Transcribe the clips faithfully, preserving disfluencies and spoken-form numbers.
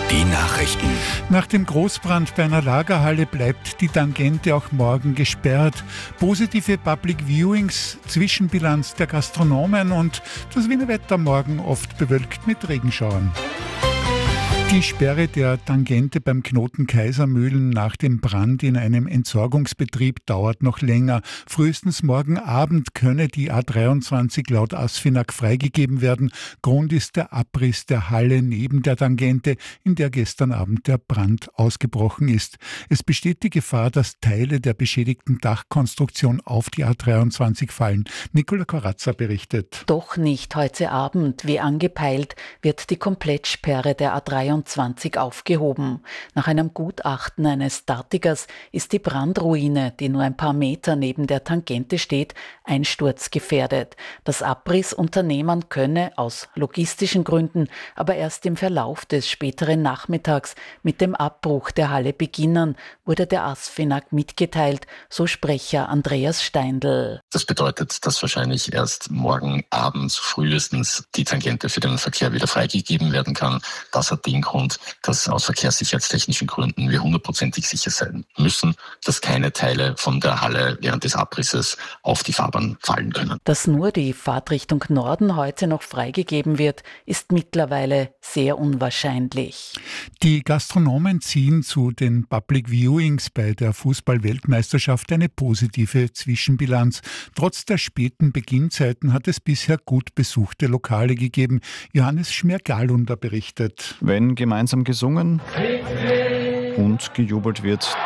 Die Nachrichten. Nach dem Großbrand bei einer Lagerhalle bleibt die Tangente auch morgen gesperrt. Positive Public Viewings, Zwischenbilanz der Gastronomen und das Wiener Wetter morgen oft bewölkt mit Regenschauern. Die Sperre der Tangente beim Knoten Kaisermühlen nach dem Brand in einem Entsorgungsbetrieb dauert noch länger. Frühestens morgen Abend könne die A dreiundzwanzig laut ASFINAG freigegeben werden. Grund ist der Abriss der Halle neben der Tangente, in der gestern Abend der Brand ausgebrochen ist. Es besteht die Gefahr, dass Teile der beschädigten Dachkonstruktion auf die A dreiundzwanzig fallen. Nicola Corazza berichtet. Doch nicht heute Abend. Wie angepeilt wird die Komplettsperre der A dreiundzwanzig aufgehoben. Nach einem Gutachten eines Statikers ist die Brandruine, die nur ein paar Meter neben der Tangente steht, einsturzgefährdet. Das Abrissunternehmen könne aus logistischen Gründen aber erst im Verlauf des späteren Nachmittags mit dem Abbruch der Halle beginnen, wurde der ASFINAG mitgeteilt, so Sprecher Andreas Steindl. Das bedeutet, dass wahrscheinlich erst morgen Abend frühestens die Tangente für den Verkehr wieder freigegeben werden kann. Das hat den Grund, dass aus verkehrssicherheitstechnischen Gründen wir hundertprozentig sicher sein müssen, dass keine Teile von der Halle während des Abrisses auf die Fahrbahn fallen können. Dass nur die Fahrtrichtung Norden heute noch freigegeben wird, ist mittlerweile sehr unwahrscheinlich. Die Gastronomen ziehen zu den Public Viewings bei der Fußball-Weltmeisterschaft eine positive Zwischenbilanz. Trotz der späten Beginnzeiten hat es bisher gut besuchte Lokale gegeben. Johannes Schmergalunder berichtet. Wenn gemeinsam gesungen und gejubelt wird,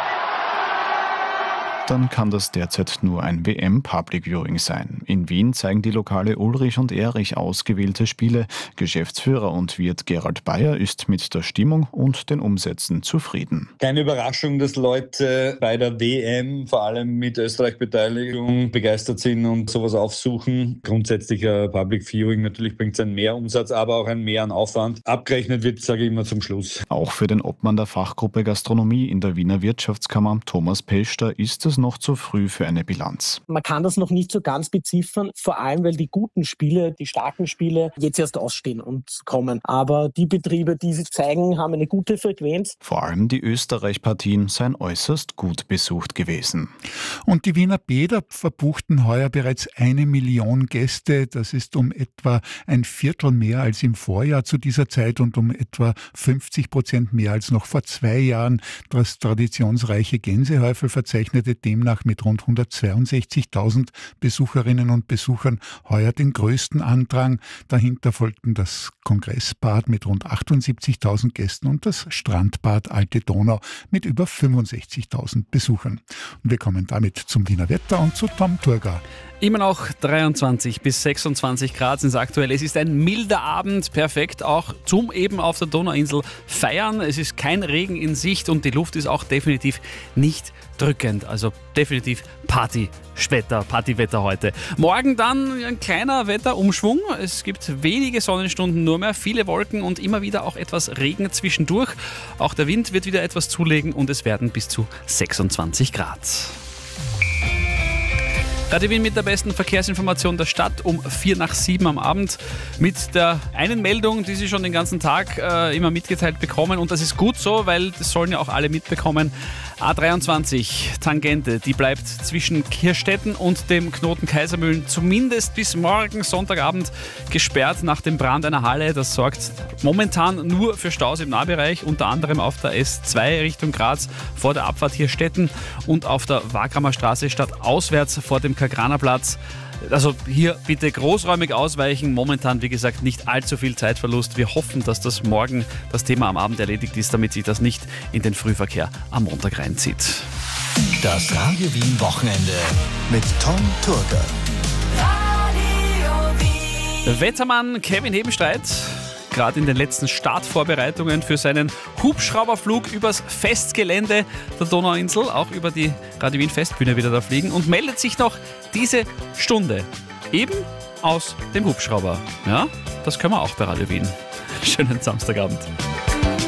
dann kann das derzeit nur ein W M-Public Viewing sein. In Wien zeigen die Lokale Ulrich und Erich ausgewählte Spiele. Geschäftsführer und Wirt Gerald Bayer ist mit der Stimmung und den Umsätzen zufrieden. Keine Überraschung, dass Leute bei der W M, vor allem mit Österreich-Beteiligung, begeistert sind und sowas aufsuchen. Grundsätzlich ein Public Viewing, natürlich bringt es einen Mehrumsatz, aber auch einen Mehr an Aufwand. Abgerechnet wird, sage ich immer, zum Schluss. Auch für den Obmann der Fachgruppe Gastronomie in der Wiener Wirtschaftskammer, Thomas Peschter, ist es noch zu früh für eine Bilanz. Man kann das noch nicht so ganz beziffern, vor allem weil die guten Spiele, die starken Spiele jetzt erst ausstehen und kommen. Aber die Betriebe, die sie zeigen, haben eine gute Frequenz. Vor allem die Österreich-Partien seien äußerst gut besucht gewesen. Und die Wiener Bäder verbuchten heuer bereits eine Million Gäste. Das ist um etwa ein Viertel mehr als im Vorjahr zu dieser Zeit und um etwa fünfzig Prozent mehr als noch vor zwei Jahren. Das traditionsreiche Gänsehäufel verzeichnete demnach mit rund hundertzweiundsechzigtausend Besucherinnen und Besuchern heuer den größten Andrang. Dahinter folgten das Kongressbad mit rund achtundsiebzigtausend Gästen und das Strandbad Alte Donau mit über fünfundsechzigtausend Besuchern. Und wir kommen damit zum Wiener Wetter und zu Tom Turga. Immer noch dreiundzwanzig bis sechsundzwanzig Grad sind es aktuell. Es ist ein milder Abend, perfekt auch zum eben auf der Donauinsel feiern. Es ist kein Regen in Sicht und die Luft ist auch definitiv nicht drückend. Also definitiv Partywetter, Partywetter heute. Morgen dann ein kleiner Wetterumschwung. Es gibt wenige Sonnenstunden nur mehr, viele Wolken und immer wieder auch etwas Regen zwischendurch. Auch der Wind wird wieder etwas zulegen und es werden bis zu sechsundzwanzig Grad. Radio Wien mit der besten Verkehrsinformation der Stadt um vier nach sieben am Abend mit der einen Meldung, die Sie schon den ganzen Tag äh, immer mitgeteilt bekommen und das ist gut so, weil das sollen ja auch alle mitbekommen. A dreiundzwanzig Tangente, die bleibt zwischen Kirstetten und dem Knoten Kaisermühlen zumindest bis morgen Sonntagabend gesperrt nach dem Brand einer Halle. Das sorgt momentan nur für Staus im Nahbereich, unter anderem auf der S zwei Richtung Graz vor der Abfahrt Hirstetten und auf der Wagramer Straße stadtauswärts vor dem Kagranerplatz. Also hier bitte großräumig ausweichen. Momentan, wie gesagt, nicht allzu viel Zeitverlust. Wir hoffen, dass das morgen das Thema am Abend erledigt ist, damit sich das nicht in den Frühverkehr am Montag reinzieht. Das Radio Wien Wochenende mit Tom Turga. Wettermann Kevin Hebenstreit, gerade in den letzten Startvorbereitungen für seinen Hubschrauberflug übers Festgelände der Donauinsel, auch über die Radio Wien Festbühne wieder da fliegen und meldet sich noch diese Stunde eben aus dem Hubschrauber. Ja, das können wir auch bei Radio Wien. Schönen Samstagabend.